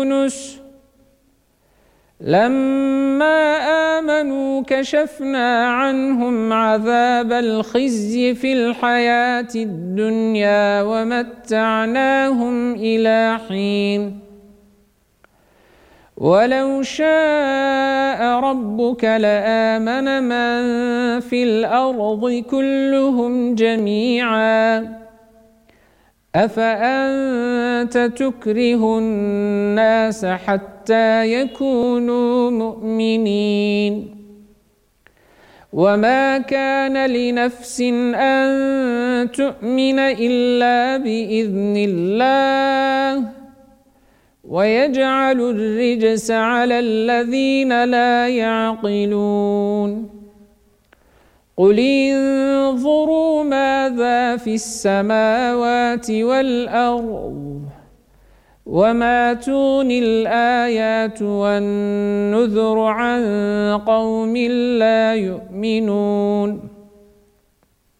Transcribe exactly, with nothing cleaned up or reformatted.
يونس لما آمنوا كشفنا عنهم عذاب الخزي في الحياة الدنيا ومتعناهم إلى حين ولو شاء ربك لآمن من في الأرض كلهم جميعا أفأنت تكره الناس حتى يكونوا مؤمنين وما كان لنفس أن تؤمن إلا بإذن الله ويجعل الرجس على الذين لا يعقلون قل انظروا ماذا في السماوات والأرض وما تغني الآيات والنذر عن قوم لا يؤمنون